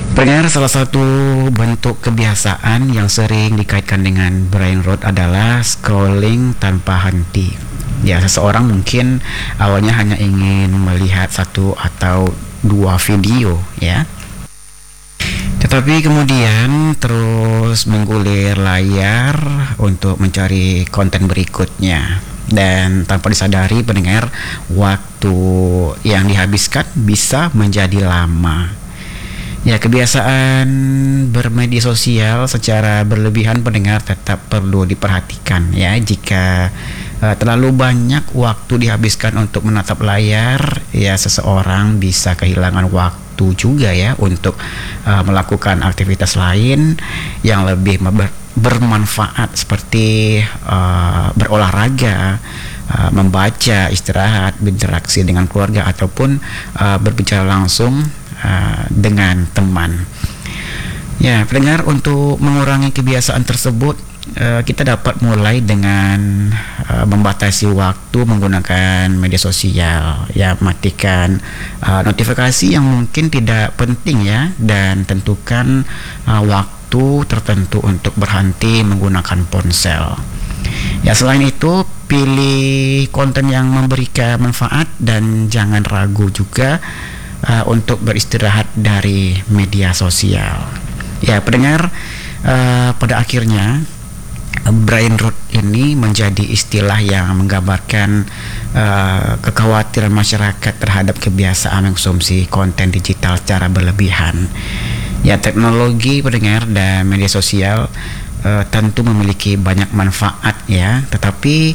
Pendengar, salah satu bentuk kebiasaan yang sering dikaitkan dengan brain rot adalah scrolling tanpa henti. Ya, seseorang mungkin awalnya hanya ingin melihat satu atau dua video, ya. Tetapi kemudian terus menggulir layar untuk mencari konten berikutnya. Dan tanpa disadari pendengar, waktu yang dihabiskan bisa menjadi lama. Ya, kebiasaan bermedia sosial secara berlebihan pendengar tetap perlu diperhatikan ya. Jika terlalu banyak waktu dihabiskan untuk menatap layar, ya seseorang bisa kehilangan waktu juga ya untuk melakukan aktivitas lain yang lebih bermanfaat seperti berolahraga, membaca, istirahat, berinteraksi dengan keluarga ataupun berbicara langsung dengan teman. Ya, pendengar, untuk mengurangi kebiasaan tersebut kita dapat mulai dengan membatasi waktu menggunakan media sosial. Ya, matikan notifikasi yang mungkin tidak penting ya, dan tentukan waktu tertentu untuk berhenti menggunakan ponsel. Ya, selain itu pilih konten yang memberikan manfaat dan jangan ragu juga untuk beristirahat dari media sosial. Ya, pendengar, pada akhirnya brain rot ini menjadi istilah yang menggambarkan kekhawatiran masyarakat terhadap kebiasaan mengkonsumsi konten digital secara berlebihan. Ya, teknologi pendengar dan media sosial tentu memiliki banyak manfaat ya, tetapi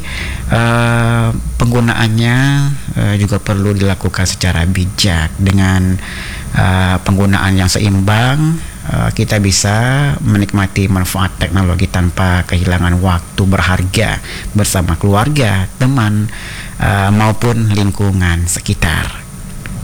penggunaannya juga perlu dilakukan secara bijak. Dengan penggunaan yang seimbang, kita bisa menikmati manfaat teknologi tanpa kehilangan waktu berharga bersama keluarga, teman, maupun lingkungan sekitar.